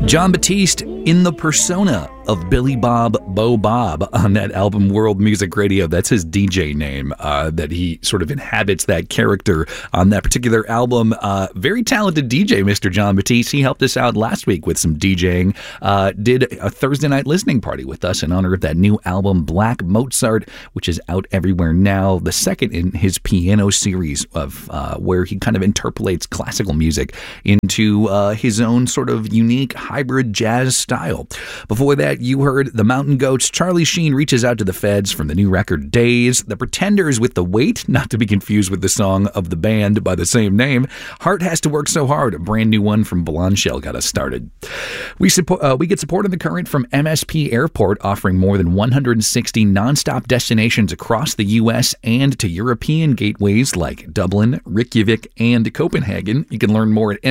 Jon Batiste in the persona of Billy Bob Bo Bob on that album World Music Radio. That's his DJ name, that he sort of inhabits that character on that particular album. Very talented DJ, Mr. Jon Batiste. He helped us out last week with some DJing. Did a Thursday night listening party with us in honor of that new album Black Mozart, which is out everywhere now. The second in his piano series of where he kind of interpolates classical music into his own sort of unique hybrid jazz style. Before that, you heard the Mountain Goats. Charlie Sheen reaches out to the feds from the new record Days. The Pretenders with The Weight, not to be confused with the song of the band by the same name. Heart Has to Work So Hard, a brand new one from Blondshell got us started. We get support in the current from MSP Airport, offering more than 160 nonstop destinations across the U.S. and to European gateways like Dublin, Reykjavik, and Copenhagen. You can learn more at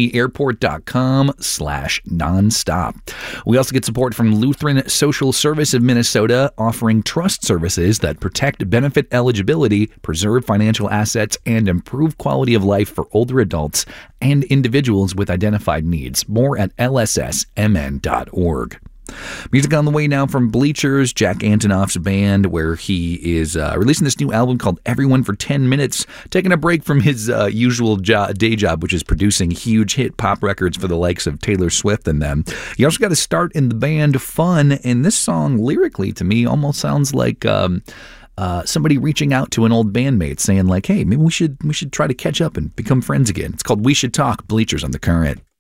mspairport.com/nonstop. We also get support from Lutheran Social Service of Minnesota, offering trust services that protect benefit eligibility, preserve financial assets, and improve quality of life for older adults and individuals with identified needs. More at lssmn.org. Music on the way now from Bleachers, Jack Antonoff's band, where he is releasing this new album called Everyone for 10 Minutes, taking a break from his usual day job, which is producing huge hit pop records for the likes of Taylor Swift and them. You also got to start in the band Fun, and this song lyrically to me almost sounds like somebody reaching out to an old bandmate saying like, hey, maybe we should try to catch up and become friends again. It's called We Should Talk, Bleachers on The Current.